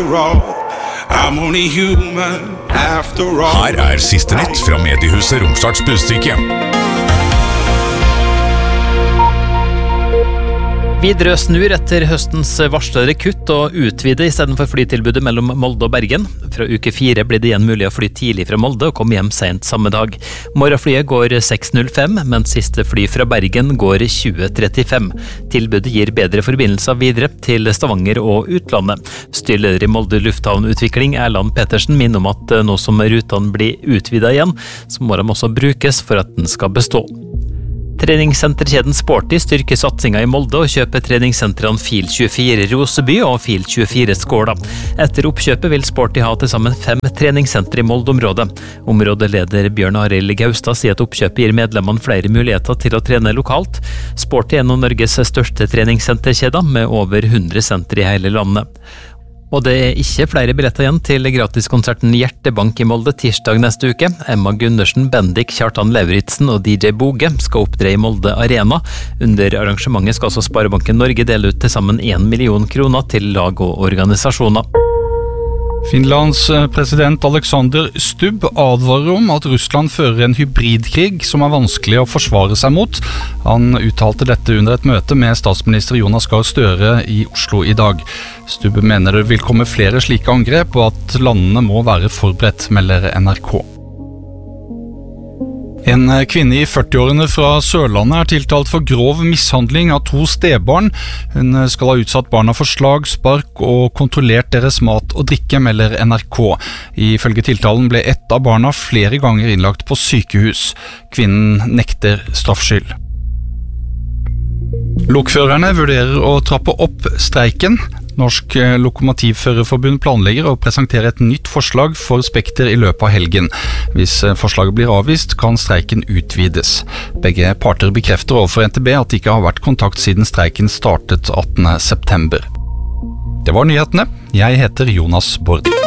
all. I'm only human after all. Her siste nytt fra mediehuset Romsdals Budstikke. Widerøe snur etter høstens varslede kutt og utvider I stedet for flytilbudet mellom Molde og Bergen. Fra uke 4 blir det igjen mulig å fly tidlig fra Molde og komme hjem sent samme dag. Morgenflyet går 6.05, mens siste fly fra Bergen går 20.35. Tilbudet gir bedre forbindelser videre til Stavanger og utlandet. Styreleder I Molde Lufthavnutvikling Erland Pettersen minner om at nå som rutene blir utvidet igjen, så må de også brukes for at den skal bestå. Treningssenterkjeden Sporty styrker satsingen I Molde og kjøper treningssentrene Fil24 Roseby og Fil24 Skåla. Etter oppkjøpet vil Sporty ha til sammen 5 treningssentre I Molde-området. Områdeleder Bjørn Arild Gaustad sier at oppkjøpet gir medlemmene flere muligheter til å trene lokalt. Sporty en av Norges største treningssenterkjeder med over 100 sentre I hele landet. Og det ikke flere billetter igjen til gratiskonserten Hjertebank I Molde tirsdag neste uke. Emma Gundersen, Bendik, Kjartan Leveritsen og DJ Boge skal opptre I Molde Arena. Under arrangementet skal også Sparebanken Norge dele ut til sammen 1 million kroner til lag og organisasjoner. Finlands president Alexander Stubb advarer om at Russland fører en hybridkrig som vanskelig å forsvare seg mot. Han uttalte dette under et møte med statsminister Jonas Gahr Støre I Oslo I dag. Stubb mener det vil komme flere slike angrep og at landene må være forberedt, melder NRK. En kvinne I 40-årene fra Sørlandet tiltalt for grov mishandling av 2 stebarn. Hun skal ha utsatt barna for slag, spark og kontrollert deres mat og drikke, melder NRK. Ifølge tiltalen ble ett av barna flere ganger innlagt på sykehus. Kvinnen nekter straffskyld. Lokførerne vurderer å trappe opp streiken. Norsk Lokomotivførerforbund planlegger å presentere et nytt forslag for Spekter I løpet av helgen. Hvis forslaget blir avvist, kan streiken utvides. Begge parter bekrefter overfor NTB at det ikke har vært kontakt siden streiken startet 18. september. Det var nyhetene. Jeg heter Jonas Bord.